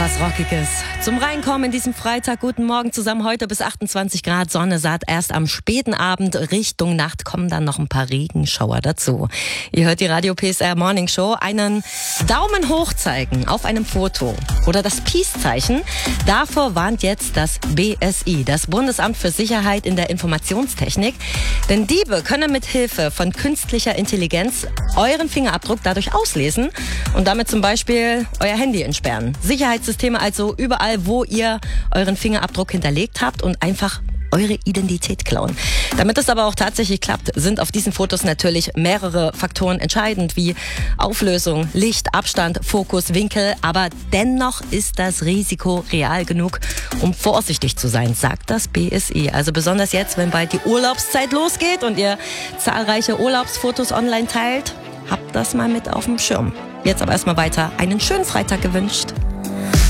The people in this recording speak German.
was Rockiges. Zum Reinkommen in diesem Freitag. Guten Morgen zusammen. Heute bis 28 Grad Sonne satt. Erst am späten Abend Richtung Nacht kommen dann noch ein paar Regenschauer dazu. Ihr hört die Radio PSR Morning Show. Einen Daumen hoch zeigen auf einem Foto oder das Peace-Zeichen. Davor warnt jetzt das BSI, das Bundesamt für Sicherheit in der Informationstechnik. Denn Diebe können mit Hilfe von künstlicher Intelligenz euren Fingerabdruck dadurch auslesen und damit zum Beispiel euer Handy entsperren. Sicherheitssysteme also überall, wo ihr euren Fingerabdruck hinterlegt habt und einfach eure Identität klauen. Damit es aber auch tatsächlich klappt, sind auf diesen Fotos natürlich mehrere Faktoren entscheidend, wie Auflösung, Licht, Abstand, Fokus, Winkel. Aber dennoch ist das Risiko real genug, um vorsichtig zu sein, sagt das BSI. Also besonders jetzt, wenn bald die Urlaubszeit losgeht und ihr zahlreiche Urlaubsfotos online teilt, habt das mal mit auf dem Schirm. Jetzt aber erstmal weiter einen schönen Freitag gewünscht.